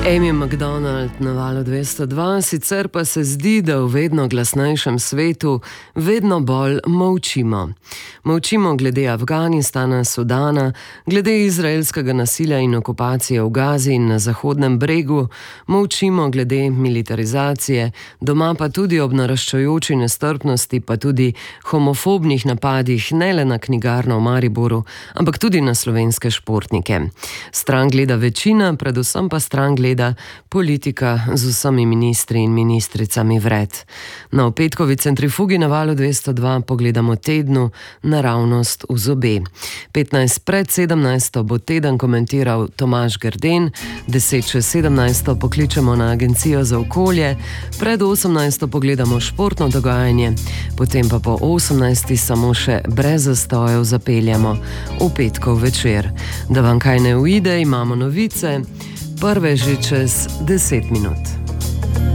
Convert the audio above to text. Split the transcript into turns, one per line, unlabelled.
Amy McDonald na valu 202, sicer pa se zdi, da v vedno glasnejšem svetu vedno bolj molčimo. Molčimo glede Afganistana, Sudana, glede izraelskega nasilja in okupacije v Gazi in na Zahodnem bregu, molčimo glede militarizacije, doma pa tudi ob naraščajoči nestrpnosti, pa tudi homofobnih napadih ne le na knjigarno v Mariboru, ampak tudi na slovenske športnike. Stran gleda večina, predvsem pa stran gleda politika z vsemi ministri in ministricami vred. Na petkovi centrifugi na valu 202 pogledamo tednu naravnost v zobe. 15 pred 17 bo teden komentiral Tomaž Grden, 10 čez 17 pokličemo na Agencijo za okolje, pred 18 pogledamo športno dogajanje, potem pa po 18 samo še brez zastojev zapeljamo v petkov večer. Da vam kaj ne uide, imamo novice, prve že čez 10 minut.